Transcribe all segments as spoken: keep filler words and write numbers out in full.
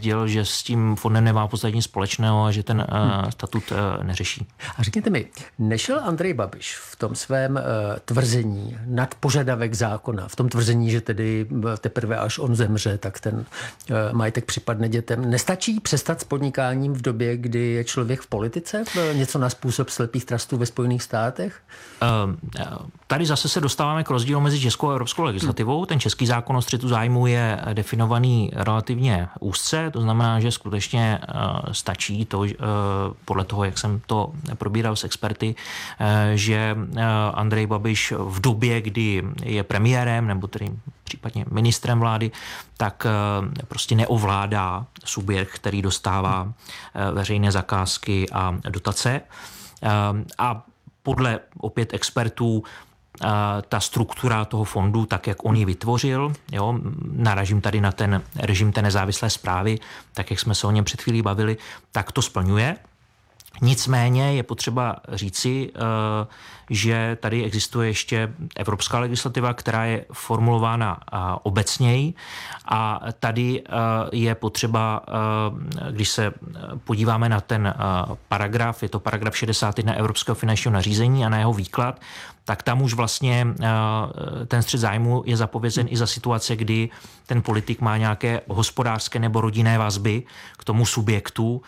dělal, že s tím fondem nemá podstatě nic společného a že ten uh, statut uh, neřeší. A řekněte mi, nešel Andrej Babiš v tom svém uh, tvrzení nad požadavek zákona, v tom tvrzení, že tedy teprve až on zemře, tak ten uh, majetek připadne dětem, nestačí přestat s podnikáním v době, kdy je člověk v politice? Něco na způsob slepých trustů ve Spojených státech? Uh, tady zase se dostáváme k rozdílu mezi českou a evropskou legislativou. Ten český zákon o střetu zájmu je definovaný relativně úzce, to znamená, že skutečně uh, stačí to, uh, podle toho, jak jsem to probíral s experty, uh, že uh, Andrej Babiš v době, kdy je premiérem nebo tedy případně ministrem vlády, tak uh, prostě neovládá subjekt, který dostává uh, veřejné zakázky a dotace. Uh, a podle opět expertů ta struktura toho fondu, tak jak on ji vytvořil, jo, naražím tady na ten režim té nezávislé správy, tak jak jsme se o něm před chvílí bavili, tak to splňuje. Nicméně je potřeba říci, že tady existuje ještě evropská legislativa, která je formulována obecněji a tady je potřeba, když se podíváme na ten paragraf, je to paragraf šedesát jedna Evropského finančního nařízení a na jeho výklad, tak tam už vlastně ten střet zájmu je zapovězen i za situace, kdy ten politik má nějaké hospodářské nebo rodinné vazby k tomu subjektu,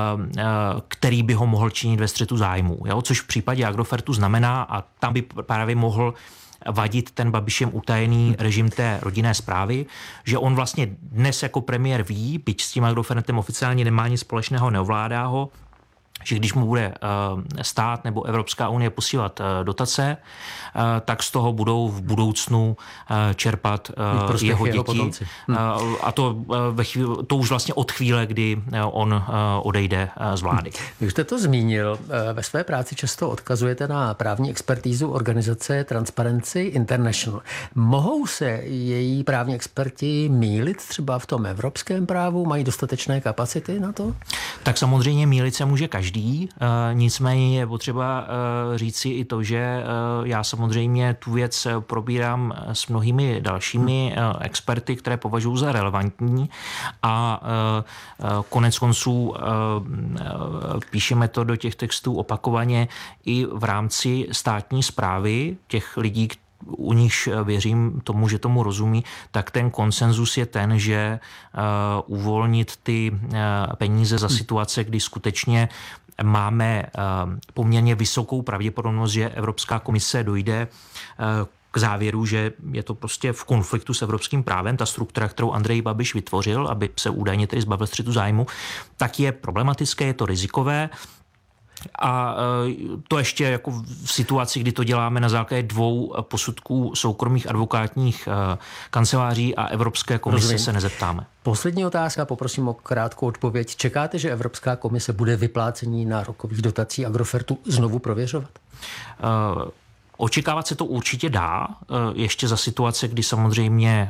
který by ho mohl činit ve střetu zájmu. Jo? Což v případě Agrofertu znamená, a tam by právě mohl vadit ten Babišem utajený režim té rodinné správy, že on vlastně dnes jako premiér ví, byť s tím Agrofertem oficiálně nemá nic společného, neovládá ho, že když mu bude stát nebo Evropská unie posílat dotace, tak z toho budou v budoucnu čerpat jeho děti. Hm. A to, ve chvíli, to už vlastně od chvíle, kdy on odejde z vlády. Vy už jste to zmínil. Ve své práci často odkazujete na právní expertízu organizace Transparency International. Mohou se její právní experti mýlit třeba v tom evropském právu? Mají dostatečné kapacity na to? Tak samozřejmě mýlit se může každý. Nicméně je potřeba říci i to, že já samozřejmě tu věc probírám s mnohými dalšími experty, které považuji za relevantní a konec konců píšeme to do těch textů opakovaně i v rámci státní správy těch lidí, u nichž věřím tomu, že tomu rozumí, tak ten konsenzus je ten, že uh, uvolnit ty uh, peníze za situace, kdy skutečně máme uh, poměrně vysokou pravděpodobnost, že Evropská komise dojde uh, k závěru, že je to prostě v konfliktu s evropským právem, ta struktura, kterou Andrej Babiš vytvořil, aby se údajně tedy zbavil střetu zájmu, tak je problematické, je to rizikové. A to ještě jako v situaci, kdy to děláme na základě dvou posudků soukromých advokátních kanceláří a Evropské komise Rozumím. Se nezeptáme. Poslední otázka, poprosím o krátkou odpověď. Čekáte, že Evropská komise bude vyplácení nárokových dotací Agrofertu znovu prověřovat? Uh, Očekávat se to určitě dá, ještě za situace, kdy samozřejmě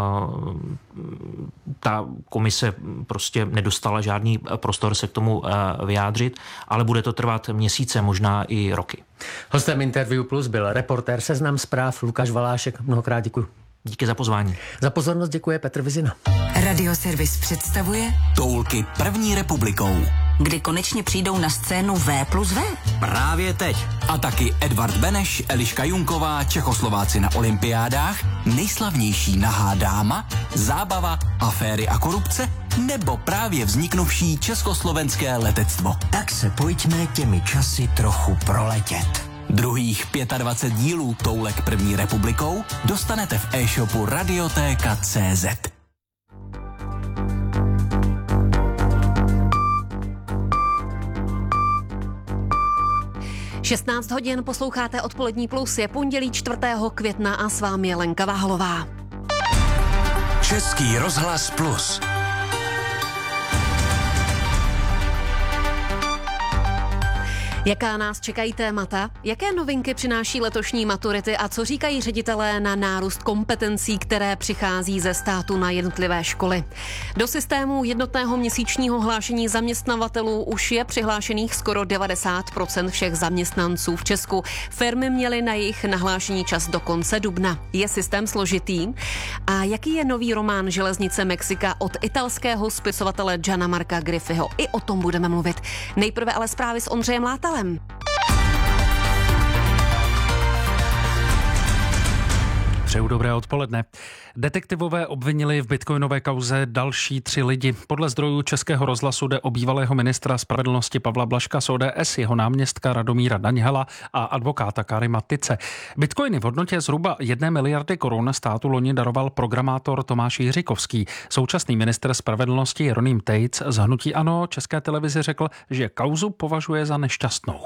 ta komise prostě nedostala žádný prostor se k tomu vyjádřit, ale bude to trvat měsíce, možná i roky. Hostem Interview Plus byl reportér Seznam Zpráv Lukáš Valášek. Mnohokrát děkuji. Díky za pozvání. Za pozornost děkuje Petr Vizina. Radioservis představuje Toulky první republikou. Kdy konečně přijdou na scénu V plus V? Právě teď. A taky Edvard Beneš, Eliška Junková, Čechoslováci na olympiádách, nejslavnější nahá dáma, zábava, aféry a korupce, nebo právě vzniknuvší československé letectvo. Tak se pojďme těmi časy trochu proletět. Druhých dvacet pět dílů Toulek první republikou dostanete v e-shopu Radiotéka tečka cé zet. šestnáct hodin posloucháte Odpolední plus, je pondělí čtvrtého května a s vámi je Lenka Váhalová. Český rozhlas plus. Jaká nás čekají témata? Jaké novinky přináší letošní maturity a co říkají ředitelé na nárůst kompetencí, které přichází ze státu na jednotlivé školy? Do systému jednotného měsíčního hlášení zaměstnavatelů už je přihlášených skoro devadesát procent všech zaměstnanců v Česku. Firmy měly na jejich nahlášení čas do konce dubna. Je systém složitý? A jaký je nový román Železnice Mexika od italského spisovatele Gianna Marca Griffiho? I o tom budeme mluvit. Nejprve ale zprávy s Ondřejem Látalem. Přeju dobré odpoledne. Detektivové obvinili v bitcoinové kauze další tři lidi. Podle zdrojů Českého rozhlasu jde o bývalého ministra spravedlnosti Pavla Blažka z O D S, jeho náměstka Radomíra Daňhala a advokáta Karima Tyce. Bitcoiny v hodnotě zhruba jedné miliardy korun státu loni daroval programátor Tomáš Jiříkovský. Současný ministr spravedlnosti Jeroným Tejc z hnutí ANO České televizi řekl, že kauzu považuje za nešťastnou.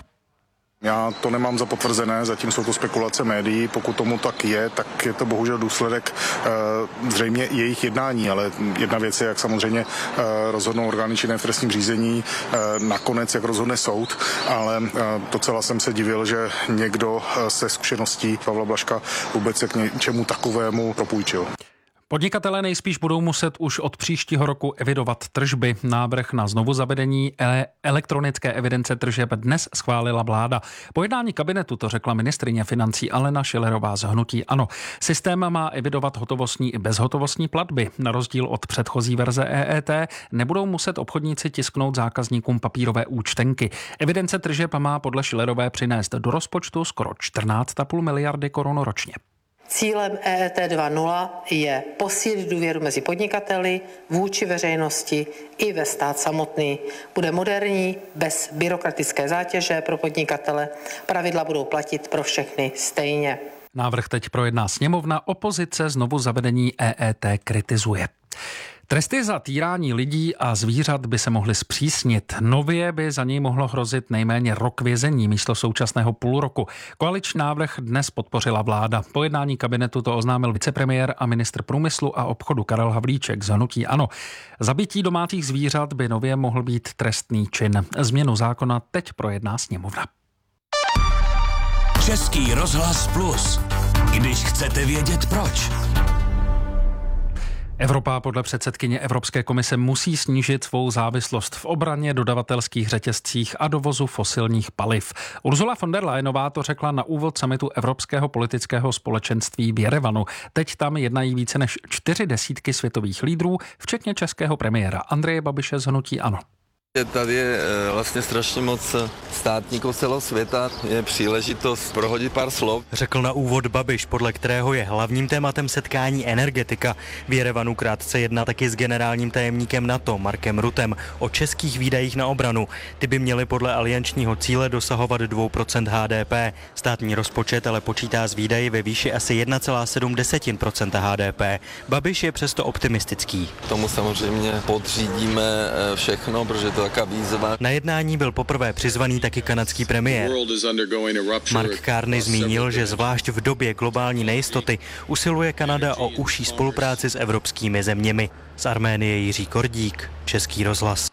Já to nemám za potvrzené, zatím jsou to spekulace médií, pokud tomu tak je, tak je to bohužel důsledek e, zřejmě jejich jednání, ale jedna věc je, jak samozřejmě e, rozhodnou orgány činné v trestním řízení, e, nakonec jak rozhodne soud, ale e, docela jsem se divil, že někdo se zkušeností Pavla Blažka vůbec se k něčemu takovému propůjčil. Podnikatelé nejspíš budou muset už od příštího roku evidovat tržby. Návrh na znovu zavedení ele- elektronické evidence tržeb dnes schválila vláda. Po jednání kabinetu to řekla ministryně financí Alena Schillerová z hnutí ANO. Systém má evidovat hotovostní i bezhotovostní platby. Na rozdíl od předchozí verze E E T nebudou muset obchodníci tisknout zákazníkům papírové účtenky. Evidence tržeb má podle Schillerové přinést do rozpočtu skoro čtrnáct celá pět miliardy korun ročně. Cílem E E T dva tečka nula je posílit důvěru mezi podnikateli, vůči veřejnosti i ve stát samotný. Bude moderní, bez byrokratické zátěže pro podnikatele. Pravidla budou platit pro všechny stejně. Návrh teď projedná sněmovna, opozice znovu zavedení E E T kritizuje. Tresty za týrání lidí a zvířat by se mohly zpřísnit. Nově by za něj mohlo hrozit nejméně rok vězení místo současného půl roku. Koaliční návrh dnes podpořila vláda. Po jednání kabinetu to oznámil vicepremiér a ministr průmyslu a obchodu Karel Havlíček z hnutí ANO. Zabití domácích zvířat by nově mohl být trestný čin. Změnu zákona teď projedná sněmovna. Český rozhlas Plus. Když chcete vědět proč. Evropa podle předsedkyně Evropské komise musí snížit svou závislost v obraně, dodavatelských řetězcích a dovozu fosilních paliv. Ursula von der Leyenová to řekla na úvod summitu Evropského politického společenství v Jerevanu. Teď tam jednají více než čtyři desítky světových lídrů, včetně českého premiéra Andreje Babiše z hnutí ANO. Tady je vlastně strašně moc státníků celého světa, je příležitost prohodit pár slov. Řekl na úvod Babiš, podle kterého je hlavním tématem setkání energetika. V Jerevanu krátce jedná taky s generálním tajemníkem NATO Markem Ruttem o českých výdajích na obranu. Ty by měly podle aliančního cíle dosahovat dvě procenta H D P. Státní rozpočet ale počítá s výdaji ve výši asi jedna celá sedm procenta H D P. Babiš je přesto optimistický. Tomu samozřejmě podřídíme všechno, protože to taká výzva. Na jednání byl poprvé přizvaný taky kanadský premiér. Mark Carney zmínil, že zvlášť v době globální nejistoty usiluje Kanada o užší spolupráci s evropskými zeměmi. Z Arménie Jiří Kordík, Český rozhlas.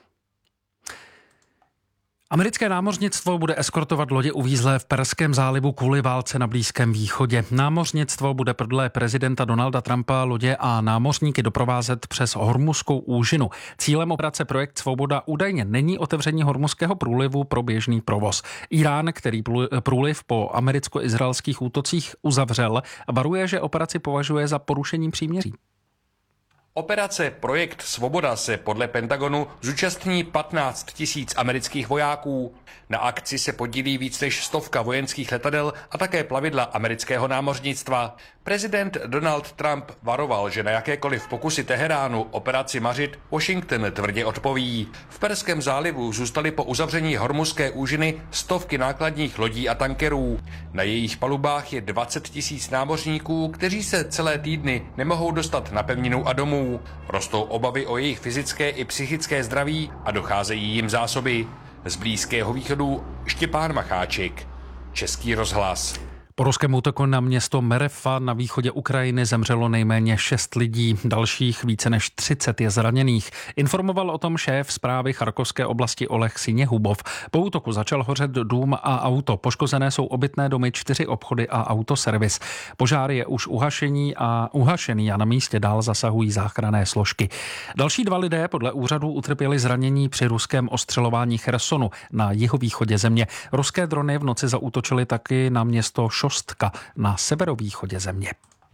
Americké námořnictvo bude eskortovat lodě uvízlé v Perském zálivu kvůli válce na Blízkém východě. Námořnictvo bude podle prezidenta Donalda Trumpa lodě a námořníky doprovázet přes Hormuzskou úžinu. Cílem operace Projekt Svoboda údajně není otevření Hormuzského průlivu pro běžný provoz. Irán, který průliv po americko-izraelských útocích uzavřel, varuje, že operaci považuje za porušení příměří. Operace Projekt Svoboda se podle Pentagonu zúčastní patnáct tisíc amerických vojáků. Na akci se podílí víc než stovka vojenských letadel a také plavidla amerického námořnictva. Prezident Donald Trump varoval, že na jakékoliv pokusy Teheránu operaci mařit Washington tvrdě odpoví. V Perském zálivu zůstaly po uzavření Hormuzské úžiny stovky nákladních lodí a tankerů. Na jejich palubách je dvacet tisíc námořníků, kteří se celé týdny nemohou dostat na pevninu a domů. Rostou obavy o jejich fyzické i psychické zdraví a docházejí jim zásoby. Z Blízkého východu Štěpán Macháček, Český rozhlas. Po ruském útoku na město Merefa na východě Ukrajiny zemřelo nejméně šest lidí, dalších více než třicet je zraněných. Informoval o tom šéf správy Charkovské oblasti Oleh Siněhubov. Po útoku začal hořet dům a auto. Poškozené jsou obytné domy, čtyři obchody a autoservis. Požár je už uhašený a uhašený a na místě dál zasahují záchranné složky. Další dva lidé podle úřadu utrpěli zranění při ruském ostřelování Chersonu na jihovýchodě země. Ruské drony v noci zaútočily taky na město Šostka na severovýchodě země.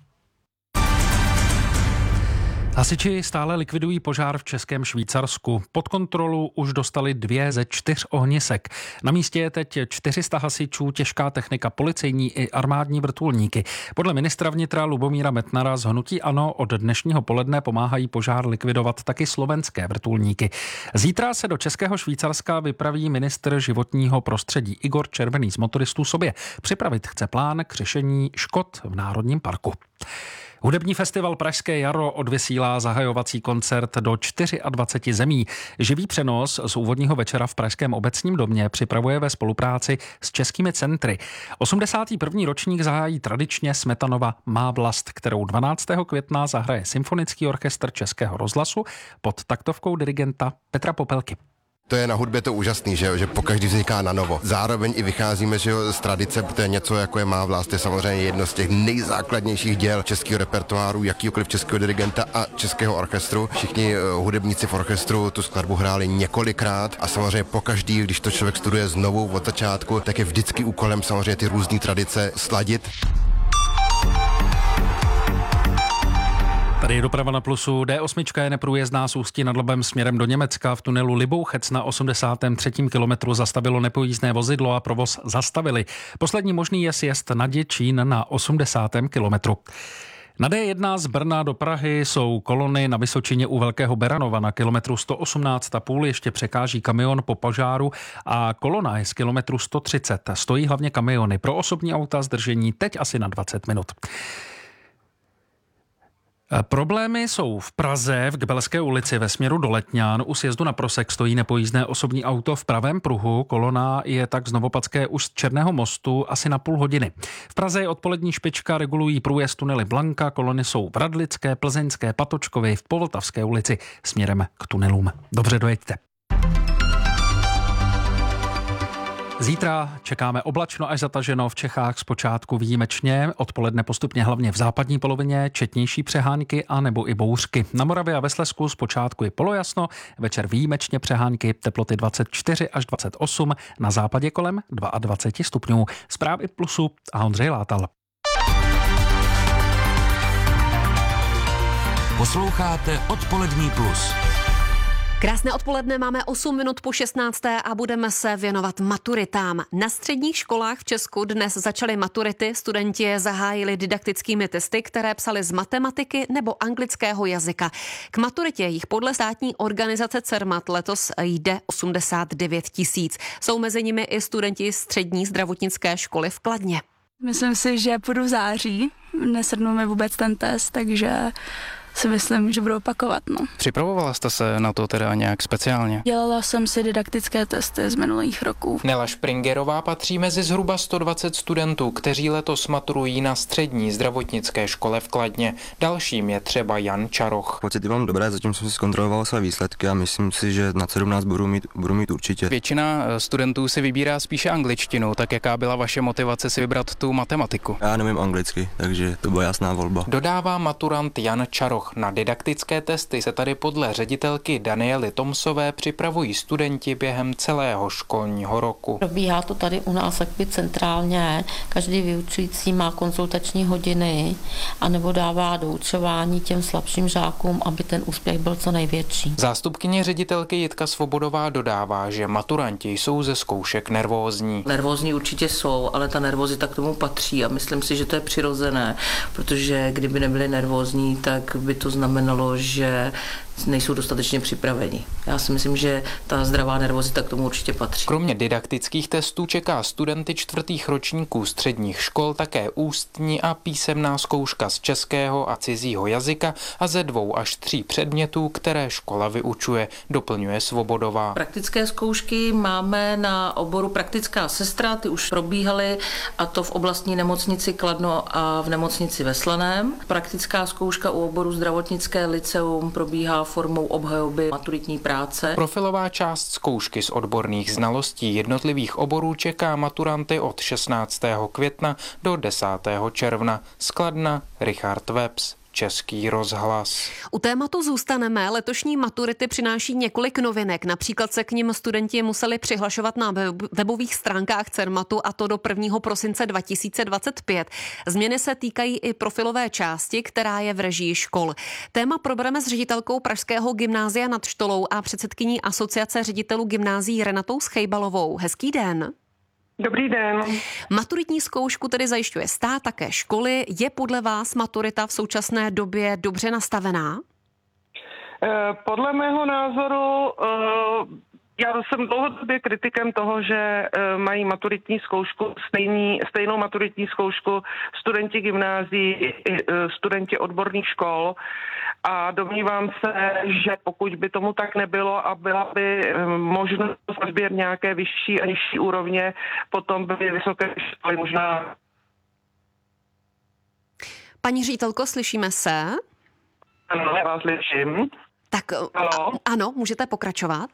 Hasiči stále likvidují požár v Českém Švýcarsku. Pod kontrolu už dostali dvě ze čtyř ohnisek. Na místě je teď čtyři sta hasičů, těžká technika, policejní i armádní vrtulníky. Podle ministra vnitra Lubomíra Metnara z hnutí ANO od dnešního poledne pomáhají požár likvidovat taky slovenské vrtulníky. Zítra se do Českého Švýcarska vypraví ministr životního prostředí Igor Červený z motoristů sobě. Připravit chce plán k řešení škod v Národním parku. Hudební festival Pražské jaro odvysílá zahajovací koncert do dvaceti čtyř zemí. Živý přenos z úvodního večera v Pražském obecním domě připravuje ve spolupráci s českými centry. osmdesátý první ročník zahájí tradičně Smetanova Má vlast, kterou dvanáctého května zahraje Symfonický orchestr Českého rozhlasu pod taktovkou dirigenta Petra Popelky. To je na hudbě to úžasný, že, jo? Že pokaždý vzniká na novo. Zároveň i vycházíme že jo, z tradice, protože něco jako je Má vlast je samozřejmě jedno z těch nejzákladnějších děl českého repertoáru, jakýkoliv českého dirigenta a českého orchestru. Všichni uh, hudebníci v orchestru tu skladbu hráli několikrát a samozřejmě pokaždý, když to člověk studuje znovu od začátku, tak je vždycky úkolem samozřejmě ty různé tradice sladit. Tady je doprava na plusu. D osm je neprůjezdná z Ústí nad Labem směrem do Německa. V tunelu Libouchec na osmdesátém třetím kilometru zastavilo nepojízdné vozidlo a provoz zastavili. Poslední možný je sjezd na Děčín na osmdesátém kilometru. Na D jedna z Brna do Prahy jsou kolony na Vysočině u Velkého Beranova na kilometru sto osmnáct a půl ještě překáží kamion po požáru a kolona je z kilometru sto třicet. Stojí hlavně kamiony. Pro osobní auta zdržení teď asi na dvacet minut. Problémy jsou v Praze v Gebelské ulici ve směru do Letňan. U sjezdu na Prosek stojí nepojízdné osobní auto v pravém pruhu. Kolona je tak z Novopadské už z Černého mostu asi na půl hodiny. V Praze je odpolední špička, regulují průjezd tunely Blanka. Kolony jsou v Radlické, Plzeňské, Patočkově, v Povltavské ulici směrem k tunelům. Dobře dojeďte. Zítra čekáme oblačno až zataženo, v Čechách zpočátku výjimečně, odpoledne postupně hlavně v západní polovině, četnější přehánky a nebo i bouřky. Na Moravě a ve Slezsku zpočátku je polojasno, večer výjimečně přehánky, teploty dvacet čtyři až dvacet osm, na západě kolem dvacet dva stupňů. Zprávy Plusu a Ondřej Látal. Posloucháte Odpolední plus. Krásné odpoledne, máme osm minut po šestnácté a budeme se věnovat maturitám. Na středních školách v Česku dnes začaly maturity, studenti je zahájili didaktickými testy, které psali z matematiky nebo anglického jazyka. K maturitě jich podle státní organizace Cermat letos jde osmdesát devět tisíc. Jsou mezi nimi i studenti střední zdravotnické školy v Kladně. Myslím si, že půjdu v září, nesednu mi vůbec ten test, takže si myslím, že budu opakovat. No. Připravovala jste se na to teda nějak speciálně? Dělala jsem si didaktické testy z minulých roků. Nela Špringerová patří mezi zhruba sto dvacet studentů, kteří letos maturují na střední zdravotnické škole v Kladně. Dalším je třeba Jan Čaroch. Pocity mám dobré, zatím jsem si zkontroloval své výsledky a myslím si, že na sedmnáct budu mít, budu mít určitě. Většina studentů si vybírá spíše angličtinu, tak jaká byla vaše motivace si vybrat tu matematiku? Já nevím anglicky, takže to byla jasná volba. Dodává maturant Jan Čaroch. Na didaktické testy se tady podle ředitelky Daniely Tomsové připravují studenti během celého školního roku. Probíhá to tady u nás takby centrálně. Každý vyučující má konzultační hodiny anebo dává doučování těm slabším žákům, aby ten úspěch byl co největší. Zástupkyně ředitelky Jitka Svobodová dodává, že maturanti jsou ze zkoušek nervózní. Nervózní určitě jsou, ale ta nervozita k tomu patří a myslím si, že to je přirozené, protože kdyby nebyli nervózní, tak by to znamenalo, že nejsou dostatečně připraveni. Já si myslím, že ta zdravá nervozita k tomu určitě patří. Kromě didaktických testů čeká studenty čtvrtých ročníků středních škol také ústní a písemná zkouška z českého a cizího jazyka a ze dvou až tří předmětů, které škola vyučuje, doplňuje Svobodová. Praktické zkoušky máme na oboru praktická sestra, ty už probíhaly, a to v oblastní nemocnici Kladno a v nemocnici ve Slaném. Praktická zkouška u oboru zdravotnické lyceum probíhá formou obhajoby maturitní práce. Profilová část zkoušky z odborných znalostí jednotlivých oborů čeká maturanty od šestnáctého května do desátého června. Z Kladna Richard Webs, Český rozhlas. U tématu zůstaneme. Letošní maturity přináší několik novinek. Například se k nim studenti museli přihlašovat na webových stránkách Cermatu, a to do prvního prosince dva tisíce dvacet pět. Změny se týkají i profilové části, která je v režii škol. Téma probereme s ředitelkou Pražského gymnázia nad Štolou a předsedkyní Asociace ředitelů gymnázií Renatou Schejbalovou. Hezký den. Dobrý den. Maturitní zkoušku tedy zajišťuje stát, také školy. Je podle vás maturita v současné době dobře nastavená? Podle mého názoru, já jsem dlouhodobě kritikem toho, že mají maturitní zkoušku, stejný, stejnou maturitní zkoušku studenti gymnázií, studenti odborných škol. A domnívám se, že pokud by tomu tak nebylo a byla by možnost sběr nějaké vyšší a nižší úrovně, potom by vysoké školy možná... Paní ředitelko, slyšíme se? Ano, já vás slyším. Tak ano, ano, můžete pokračovat.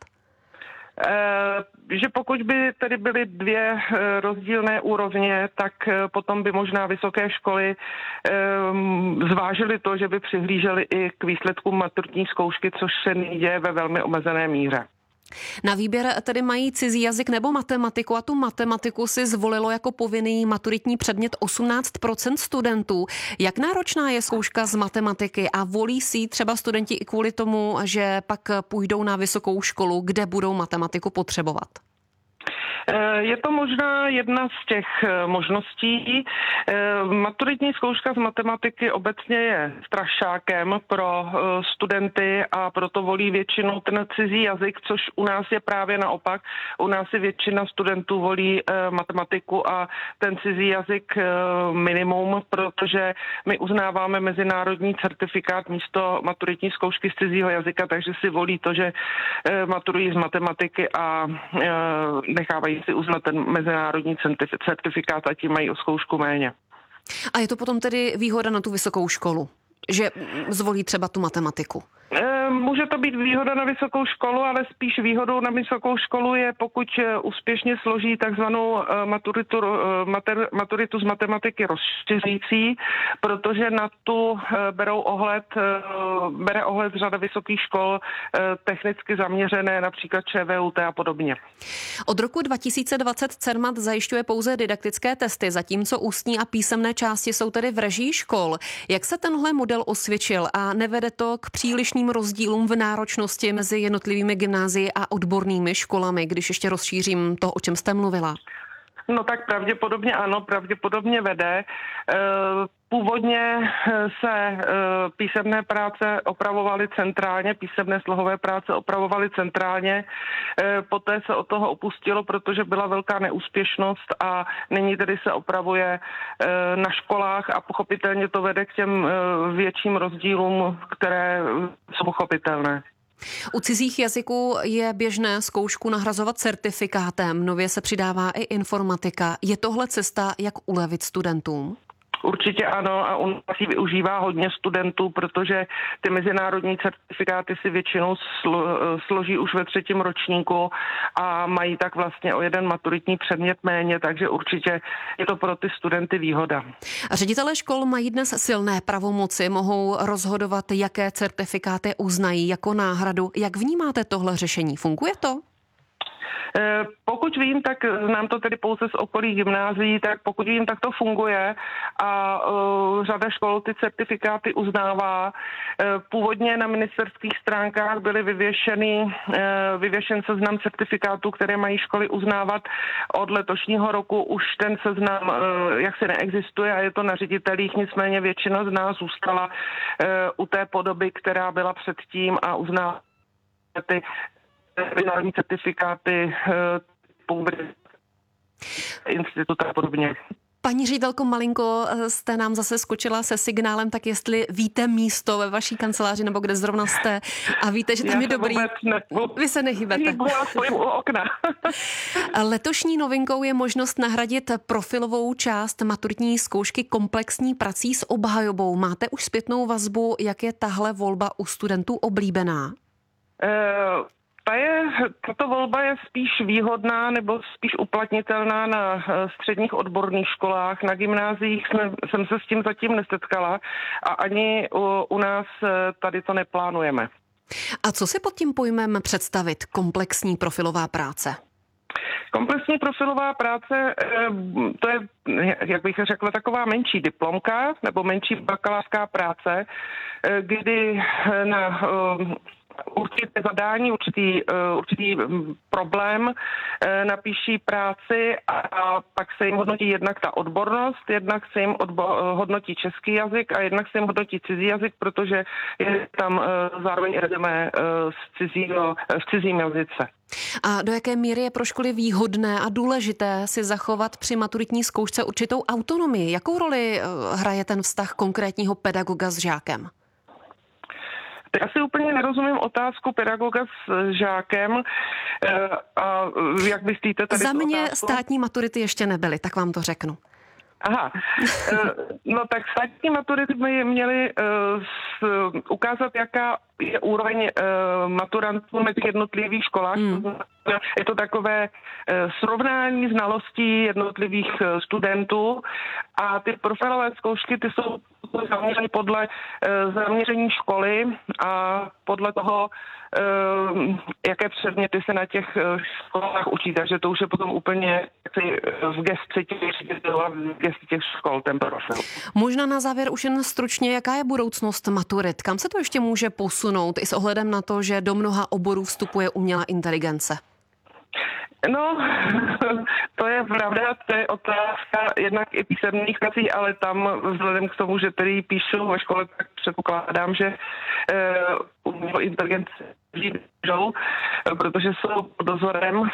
Že pokud by tedy byly dvě rozdílné úrovně, tak potom by možná vysoké školy zvážily to, že by přihlížely i k výsledkům maturitní zkoušky, což se nyní děje ve velmi omezené míře. Na výběr tedy mají cizí jazyk nebo matematiku, a tu matematiku si zvolilo jako povinný maturitní předmět osmnáct procent studentů. Jak náročná je zkouška z matematiky a volí si třeba studenti i kvůli tomu, že pak půjdou na vysokou školu, kde budou matematiku potřebovat? Je to možná jedna z těch možností. Maturitní zkouška z matematiky obecně je strašákem pro studenty a proto volí většinou ten cizí jazyk, což u nás je právě naopak. U nás si většina studentů volí matematiku a ten cizí jazyk minimum, protože my uznáváme mezinárodní certifikát místo maturitní zkoušky z cizího jazyka, takže si volí to, že maturují z matematiky a nechávají si uznat ten mezinárodní certifikát a tím mají o zkoušku méně. A je to potom tedy výhoda na tu vysokou školu, že zvolí třeba tu matematiku? Může to být výhoda na vysokou školu, ale spíš výhodou na vysokou školu je, pokud úspěšně složí takzvanou maturitu, mater, maturitu z matematiky rozšiřující, protože na tu berou ohled, bere ohled řada vysokých škol technicky zaměřené, například ČVUT a podobně. Od roku dva tisíce dvacet Cermat zajišťuje pouze didaktické testy, zatímco ústní a písemné části jsou tedy v režii škol. Jak se tenhle model osvědčil a nevede to k přílišným rozdílům v náročnosti mezi jednotlivými gymnázii a odbornými školami, když ještě rozšířím to, o čem jste mluvila? No tak pravděpodobně ano, pravděpodobně vede. Původně se písemné práce opravovaly centrálně, písemné slohové práce opravovaly centrálně, poté se od toho opustilo, protože byla velká neúspěšnost a nyní tedy se opravuje na školách a pochopitelně to vede k těm větším rozdílům, které jsou pochopitelné. U cizích jazyků je běžné zkoušku nahrazovat certifikátem, nově se přidává i informatika. Je tohle cesta, jak ulevit studentům? Určitě ano a u nás ji využívá hodně studentů, protože ty mezinárodní certifikáty si většinou slo, složí už ve třetím ročníku a mají tak vlastně o jeden maturitní předmět méně, takže určitě je to pro ty studenty výhoda. Ředitelé škol mají dnes silné pravomoci, mohou rozhodovat, jaké certifikáty uznají jako náhradu. Jak vnímáte tohle řešení? Funguje to? Pokud vím, tak znám to tedy pouze z okolí gymnázií, tak pokud vím, tak to funguje a uh, řada škol ty certifikáty uznává. Uh, původně na ministerských stránkách byly vyvěšeny, uh, vyvěšen seznam certifikátů, které mají školy uznávat. Od letošního roku už ten seznam uh, jaksi neexistuje a je to na ředitelích, nicméně většina z nás zůstala uh, u té podoby, která byla předtím a uzná ty mezinárodní certifikáty instituta a podobně. Paní ředitelko Malinko, jste nám zase skočila se signálem, tak jestli víte místo ve vaší kanceláři nebo kde zrovna jste a víte, že tam Já je dobrý. Ne, Vy se nehýbete. U okna. Letošní novinkou je možnost nahradit profilovou část maturitní zkoušky komplexní prací s obhajobou. Máte už zpětnou vazbu, jak je tahle volba u studentů oblíbená? Uh... Ta je, tato volba je spíš výhodná nebo spíš uplatnitelná na středních odborných školách. Na gymnáziích jsme, jsem se s tím zatím nesetkala a ani u, u nás tady to neplánujeme. A co si pod tím pojmem představit komplexní profilová práce? Komplexní profilová práce, to je, jak bych řekla, taková menší diplomka nebo menší bakalářská práce, kdy na určité zadání, určitý, určitý problém napíší práci a pak se jim hodnotí jednak ta odbornost, jednak se jim odbo- hodnotí český jazyk a jednak se jim hodnotí cizí jazyk, protože je tam zároveň rezumé z cizího, v cizím jazyce. A do jaké míry je pro školy výhodné a důležité si zachovat při maturitní zkoušce určitou autonomii? Jakou roli hraje ten vztah konkrétního pedagoga s žákem? Teď asi úplně nerozumím otázku pedagoga s žákem. A jak myslíte tady Za mě otázku? Státní maturity ještě nebyly, tak vám to řeknu. Aha, no tak státní maturity by měly uh, ukázat, jaká je úroveň uh, maturantů mezi jednotlivých školách. Hmm. Je to takové uh, srovnání znalostí jednotlivých uh, studentů a ty profilové zkoušky, ty jsou zaměřeny podle uh, zaměření školy a podle toho, uh, jaké předměty se na těch uh, školách učí. Takže to už je potom úplně v gesci těch, v gesci těch škol ten profil. Možná na závěr už jen stručně, jaká je budoucnost maturit? Kam se to ještě může posunout i s ohledem na to, že do mnoha oborů vstupuje umělá inteligence? No, to je pravda, to je otázka jednak i písemných prací, ale tam vzhledem k tomu, že tedy píšou ve škole, tak předpokládám, že uh, umělou inteligenci žijou, protože jsou pod dozorem. Uh,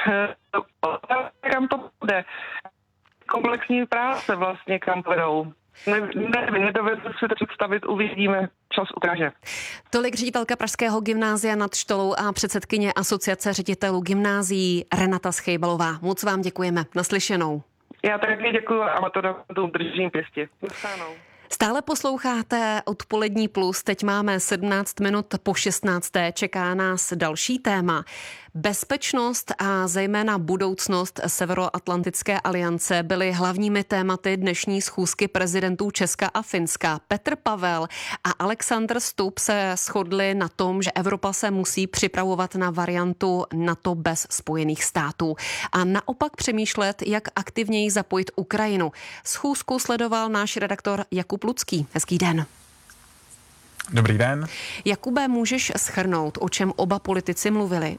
kam to bude? Komplexní práce vlastně kam vedou. Ne, nevím, nedovedu si to představit, uvidíme, čas ukáže. Tolik ředitelka Pražského gymnázia nad Štolou a předsedkyně Asociace ředitelů gymnázií Renata Schejbalová. Moc vám děkujeme. Naslyšenou. Já taky děkuji a maturantům držím pěstě. Naslyšenou. Stále posloucháte Odpolední plus, teď máme sedmnáct minut po šestnácté, čeká nás další téma. Bezpečnost a zejména budoucnost Severoatlantické aliance byly hlavními tématy dnešní schůzky prezidentů Česka a Finska. Petr Pavel a Alexander Stubb se shodli na tom, že Evropa se musí připravovat na variantu NATO bez Spojených států a naopak přemýšlet, jak aktivněji zapojit Ukrajinu. Schůzku sledoval náš redaktor Jakub Lucký. Hezký den. Dobrý den. Jakube, můžeš shrnout, o čem oba politici mluvili?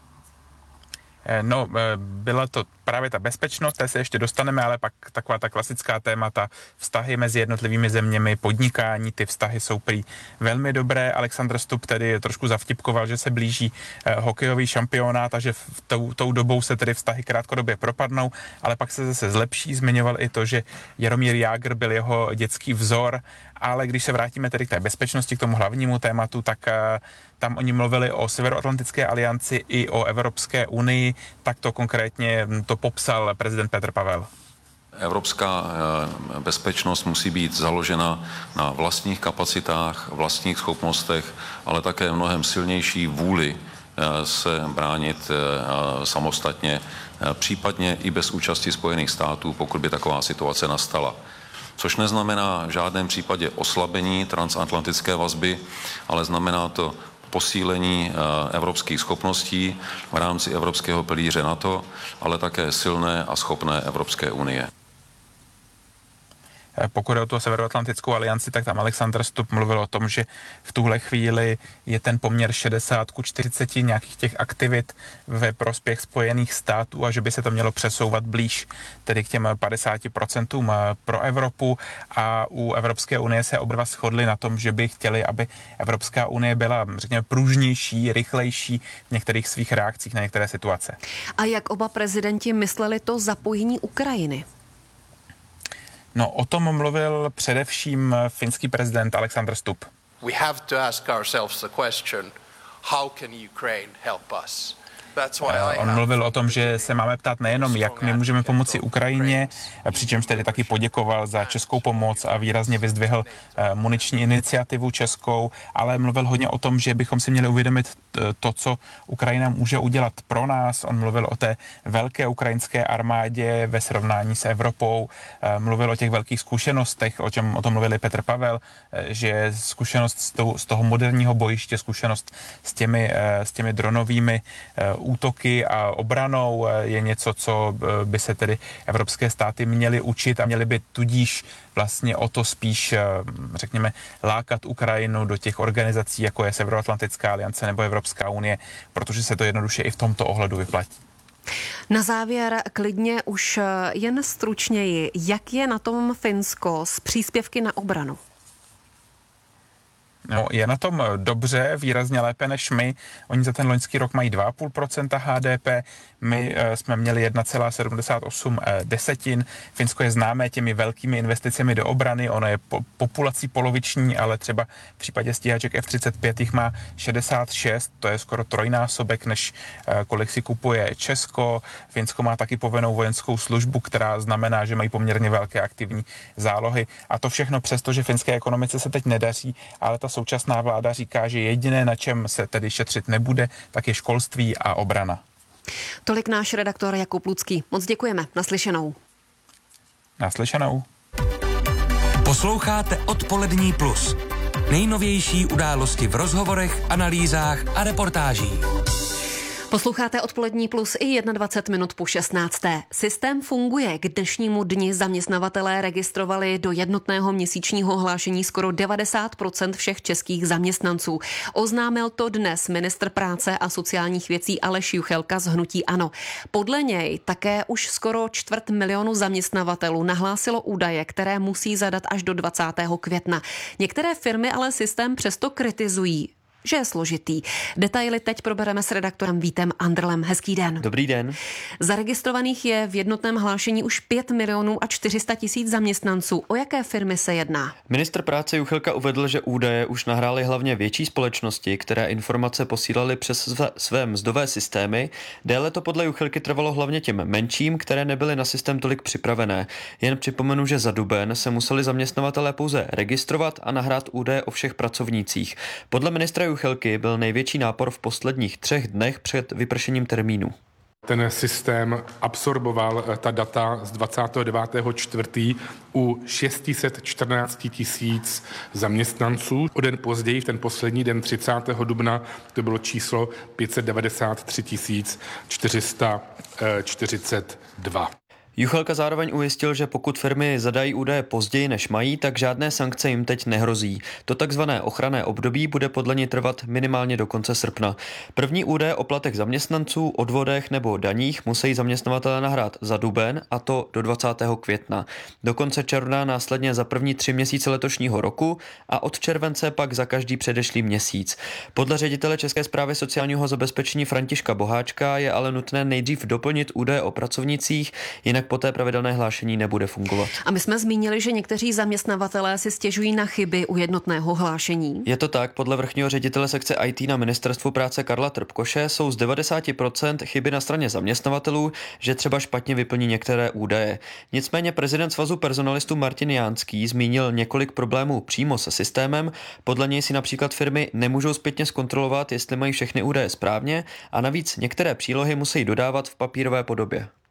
No, byla to právě ta bezpečnost, té se ještě dostaneme, ale pak taková ta klasická témata, vztahy mezi jednotlivými zeměmi, podnikání, ty vztahy jsou prý velmi dobré. Alexander Stubb tedy trošku zavtipkoval, že se blíží eh, hokejový šampionát a že v tou, tou dobou se tedy vztahy krátkodobě propadnou, ale pak se zase zlepší. Zmiňoval i to, že Jaromír Jágr byl jeho dětský vzor, ale když se vrátíme tedy k té bezpečnosti, k tomu hlavnímu tématu, tak eh, tam oni mluvili o Severoatlantické alianci i o Evropské unii, tak to konkrétně to popsal prezident Petr Pavel. Evropská bezpečnost musí být založena na vlastních kapacitách, vlastních schopnostech, ale také mnohem silnější vůli se bránit samostatně, případně i bez účasti Spojených států, pokud by taková situace nastala. Což neznamená v žádném případě oslabení transatlantické vazby, ale znamená to posílení evropských schopností v rámci evropského pilíře NATO, ale také silné a schopné Evropské unie. Pokud je o tu Severoatlantickou alianci, tak tam Alexandr Stubb mluvil o tom, že v tuhle chvíli je ten poměr šedesát ku čtyřiceti nějakých těch aktivit ve prospěch Spojených států a že by se to mělo přesouvat blíž tedy k těm padesáti procentům pro Evropu, a u Evropské unie se oba shodli na tom, že by chtěli, aby Evropská unie byla, řekněme, pružnější, rychlejší v některých svých reakcích na některé situace. A jak oba prezidenti mysleli to zapojení Ukrajiny? No, o tom mluvil především finský prezident Alexandr Stubb. We have to ask ourselves the question, how can Ukraine help us? On mluvil o tom, že se máme ptát nejenom, jak my můžeme pomoci Ukrajině, přičemž tedy taky poděkoval za českou pomoc a výrazně vyzdvihl muniční iniciativu českou, ale mluvil hodně o tom, že bychom si měli uvědomit to, co Ukrajina může udělat pro nás. On mluvil o té velké ukrajinské armádě ve srovnání s Evropou, mluvil o těch velkých zkušenostech, o čem o tom mluvil i Petr Pavel, že zkušenost z toho, z toho moderního bojiště, zkušenost s těmi, s těmi dronovými útoky a obranou je něco, co by se tedy evropské státy měly učit a měly by tudíž vlastně o to spíš, řekněme, lákat Ukrajinu do těch organizací, jako je Severoatlantická aliance nebo Evropská unie, protože se to jednoduše i v tomto ohledu vyplatí. Na závěr klidně už jen stručněji, jak je na tom Finsko s příspěvky na obranu? No, je na tom dobře, výrazně lépe než my. Oni za ten loňský rok mají dva celá pět procenta H D P, my e, jsme měli jedna celá sedmdesát osm desetin. Finsko je známé těmi velkými investicemi do obrany, ono je po, populací poloviční, ale třeba v případě stíhaček F třicet pět jich má šedesát šest, to je skoro trojnásobek, než e, kolik si kupuje Česko. Finsko má taky povinnou vojenskou službu, která znamená, že mají poměrně velké aktivní zálohy. A to všechno přesto, že finské ekonomice se teď nedaří, ale ta současná vláda říká, že jediné, na čem se tedy šetřit nebude, tak je školství a obrana. Tolik náš redaktor Jakub Lucký. Moc děkujeme. Naslyšenou. Naslyšenou. Posloucháte Odpolední plus. Nejnovější události v rozhovorech, analýzách a reportážích. Posloucháte Odpolední plus i dvacet jedna minut po šestnácté. Systém funguje. K dnešnímu dni zaměstnavatelé registrovali do jednotného měsíčního hlášení skoro devadesát procent všech českých zaměstnanců. Oznámil to dnes ministr práce a sociálních věcí Aleš Juchelka z hnutí ANO. Podle něj také už skoro čtvrt milionu zaměstnavatelů nahlásilo údaje, které musí zadat až do dvacátého května. Některé firmy ale systém přesto kritizují, že je složitý. Detaily teď probereme s redaktorem Vítem Andrlem. Hezký den. Dobrý den. Zaregistrovaných je v jednotném hlášení už pět milionů a čtyři sta tisíc zaměstnanců. O jaké firmy se jedná? Ministr práce Juchelka uvedl, že údaje už nahrály hlavně větší společnosti, které informace posílaly přes své mzdové systémy. Déle to podle Juchelky trvalo hlavně těm menším, které nebyly na systém tolik připravené. Jen připomenu, že za duben se museli zaměstnavatelé pouze registrovat a nahrát údaje o všech pracovnících. Podle ministra Juchelky byl největší nápor v posledních třech dnech před vypršením termínu. Ten systém absorboval ta data z dvacátého devátého čtvrtého u šest set čtrnáct tisíc zaměstnanců. O den později, v ten poslední den třicátého dubna, to bylo číslo pět set devadesát tři tisíc čtyři sta čtyřicet dva. Juchelka zároveň ujistil, že pokud firmy zadají údaje později než mají, tak žádné sankce jim teď nehrozí. To takzvané ochranné období bude podle něj trvat minimálně do konce srpna. První údaje o platech zaměstnanců, odvodech nebo daních musí zaměstnavatelé nahrát za duben, a to do dvacátého května. Do konce června následně za první tři měsíce letošního roku a od července pak za každý předešlý měsíc. Podle ředitele České správy sociálního zabezpečení Františka Boháčka je ale nutné nejdřív doplnit údaje o pracovnících, jinak poté pravidelné hlášení nebude fungovat. A my jsme zmínili, že někteří zaměstnavatelé si stěžují na chyby u jednotného hlášení. Je to tak, podle vrchního ředitele sekce í té na Ministerstvu práce Karla Trpkoše jsou z devadesát procent chyby na straně zaměstnavatelů, že třeba špatně vyplní některé údaje. Nicméně prezident Svazu personalistů Martin Jánský zmínil několik problémů přímo se systémem. Podle něj si například firmy nemůžou zpětně zkontrolovat, jestli mají všechny údaje správně, a navíc některé přílohy musí dodávat v papírové podobě.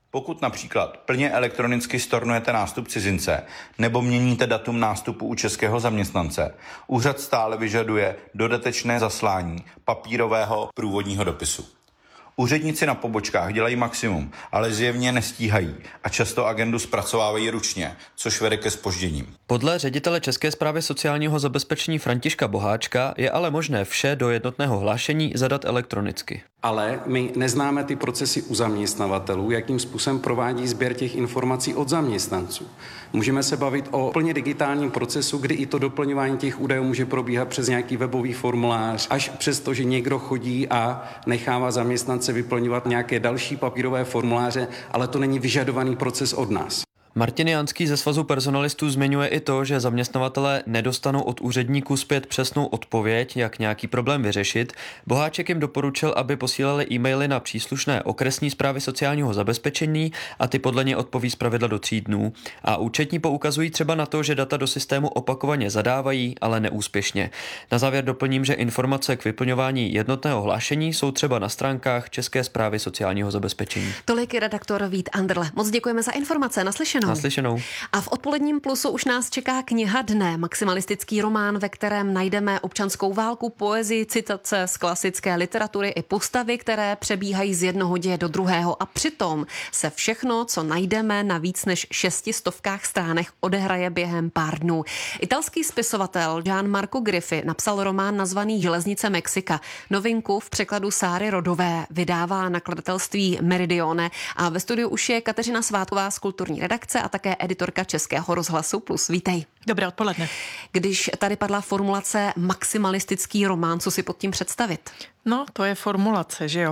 Pokud například plně elektronicky stornujete nástup cizince nebo měníte datum nástupu u českého zaměstnance, úřad stále vyžaduje dodatečné zaslání papírového průvodního dopisu. Úředníci na pobočkách dělají maximum, ale zjevně nestíhají a často agendu zpracovávají ručně, což vede ke zpožděním. Podle ředitele České správy sociálního zabezpečení Františka Boháčka je ale možné vše do jednotného hlášení zadat elektronicky. Ale my neznáme ty procesy u zaměstnavatelů, jakým způsobem provádí sběr těch informací od zaměstnanců. Můžeme se bavit o plně digitálním procesu, kdy i to doplňování těch údajů může probíhat přes nějaký webový formulář, až přes to, že někdo chodí a nechává zaměstnance vyplňovat nějaké další papírové formuláře, ale to není vyžadovaný proces od nás. Martin Janský ze Svazu personalistů zmiňuje i to, že zaměstnavatelé nedostanou od úředníků zpět přesnou odpověď, jak nějaký problém vyřešit. Boháček jim doporučil, aby posílali e-maily na příslušné okresní správy sociálního zabezpečení a ty podle ně odpoví zpravidla do tří dnů. A účetní poukazují třeba na to, že data do systému opakovaně zadávají, ale neúspěšně. Na závěr doplním, že informace k vyplňování jednotného hlášení jsou třeba na stránkách České správy sociálního zabezpečení. Tolik redaktor Vít Anderle. Moc děkujeme za informace. Naslyšenou. Naslyšenou. A v odpoledním Plusu už nás čeká kniha dne, maximalistický román, ve kterém najdeme občanskou válku, poezii, citace z klasické literatury i postavy, které přebíhají z jednoho děje do druhého a přitom se všechno, co najdeme na víc než šestistovkách stránech, odehraje během pár dnů. Italský spisovatel Gian Marco Griffi napsal román nazvaný Železnice Mexika. Novinku v překladu Sáry Rodové vydává nakladatelství Meridione a ve studiu už je Kateřina Svátková z kulturní redakce a také editorka Českého rozhlasu Plus. Vítej. Dobré odpoledne. Když tady padla formulace maximalistický román, co si pod tím představit? No, to je formulace, že jo.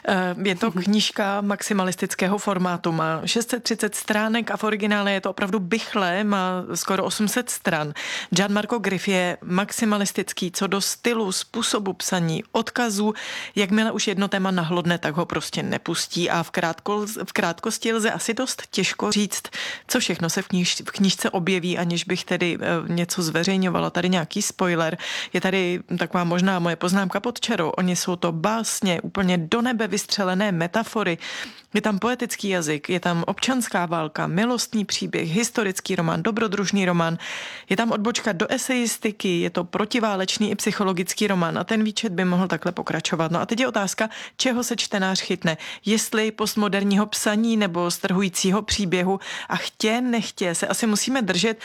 Je to knížka maximalistického formátu, má šest set třicet stránek a v originále je to opravdu bychlé, má skoro osm set stran. Gian Marco Griffi je maximalistický co do stylu, způsobu psaní, odkazů. Jakmile už jedno téma nahlodne, tak ho prostě nepustí a v, krátko, v krátkosti lze asi dost těžko říct, co všechno se v, kníž, v knížce objeví, aniž bych tedy něco zveřejňovala. Tady nějaký spoiler. Je tady taková možná moje poznámka pod čarou. Oni jsou to básně, úplně do nebe vystřelené metafory. Je tam poetický jazyk, je tam občanská válka, milostný příběh, historický román, dobrodružný román. Je tam odbočka do esejistiky, je to protiválečný i psychologický román a ten výčet by mohl takhle pokračovat. No a teď je otázka, čeho se čtenář chytne. Jestli postmoderního psaní nebo strhujícího příběhu a chtě, nechtě se asi musíme držet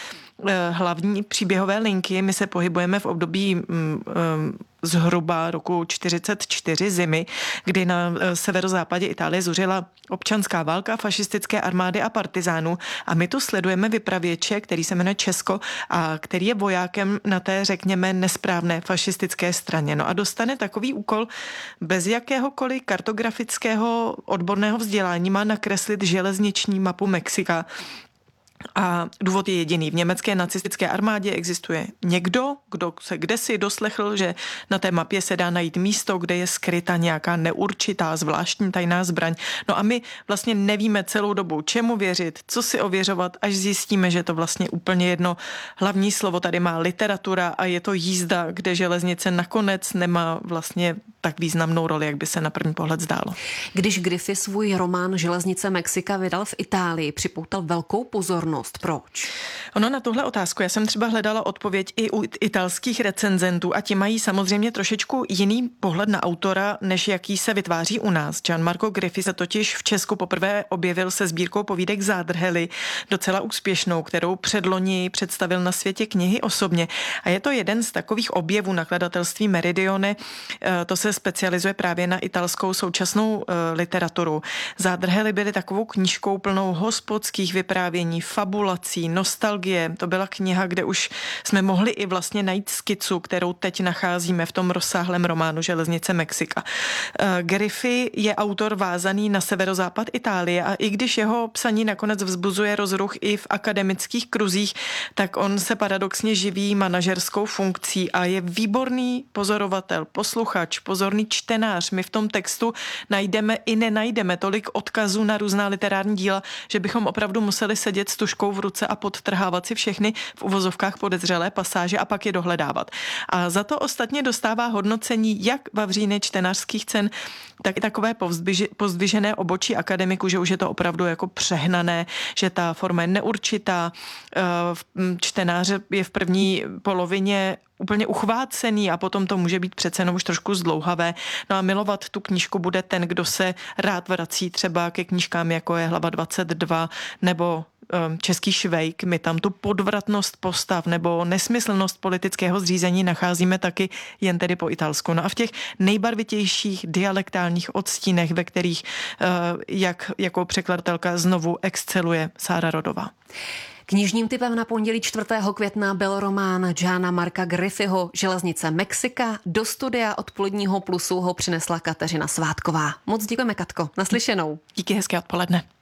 hlavní příběhové linky. My se pohybujeme v období mm, mm, zhruba roku čtyřicet čtyři zimy, kdy na severozápadě Itálie zuřila občanská válka fašistické armády a partizánů a my tu sledujeme vypravěče, který se jmenuje Česko a který je vojákem na té, řekněme, nesprávné fašistické straně. No a dostane takový úkol, bez jakéhokoliv kartografického odborného vzdělání má nakreslit železniční mapu Mexika. A důvod je jediný. V německé nacistické armádě existuje někdo, kdo se kdesi doslechl, že na té mapě se dá najít místo, kde je skryta nějaká neurčitá zvláštní tajná zbraň. No a my vlastně nevíme celou dobu, čemu věřit, co si ověřovat, až zjistíme, že to vlastně úplně jedno. Hlavní slovo tady má literatura a je to jízda, kde železnice nakonec nemá vlastně tak významnou roli, jak by se na první pohled zdálo. Když Griffi svůj román Železnice Mexika vydal v Itálii, připoutal velkou pozornost. Proč? Ono na tuhle otázku, já jsem třeba hledala odpověď i u italských recenzentů a ti mají samozřejmě trošičku jiný pohled na autora, než jaký se vytváří u nás. Gian Marco Griffi se totiž v Česku poprvé objevil se sbírkou povídek Zádrhely, docela úspěšnou, kterou předloni představil na Světě knihy osobně. A je to jeden z takových objevů nakladatelství Meridione. To se specializuje právě na italskou současnou literaturu. Zádrhely byly takovou knížkou plnou hospodských vyprávění, fabulací, nostalgie. To byla kniha, kde už jsme mohli i vlastně najít skicu, kterou teď nacházíme v tom rozsáhlém románu Železnice Mexika. Griffi je autor vázaný na severozápad Itálie a i když jeho psaní nakonec vzbuzuje rozruch i v akademických kruzích, tak on se paradoxně živí manažerskou funkcí a je výborný pozorovatel, posluchač, pozorný čtenář. My v tom textu najdeme i nenajdeme tolik odkazů na různá literární díla, že bychom opravdu museli sedět s tužkou v ruce a podtrhávat si všechny v uvozovkách podezřelé pasáže a pak je dohledávat. A za to ostatně dostává hodnocení jak Vavříny čtenářských cen, tak i takové pozdvižené obočí akademiku, že už je to opravdu jako přehnané, že ta forma je neurčitá, čtenář je v první polovině úplně uchvácený a potom to může být přece jenom už trošku zdlouhavé. No a milovat tu knížku bude ten, kdo se rád vrací třeba ke knížkám, jako je Hlava dvacet dva nebo Český švejk. My tam tu podvratnost postav nebo nesmyslnost politického zřízení nacházíme taky jen tedy po italsku. No a v těch nejbarvitějších dialektálních odstínech, ve kterých jak jako překladatelka znovu exceluje Sára Rodová. Knižním typem na pondělí čtvrtého května byl román Jana Marka Griffyho Železnice Mexika. Do studia Odpoledního plusu ho přinesla Kateřina Svátková. Moc děkujeme, Katko. Naslyšenou. Díky, hezké odpoledne.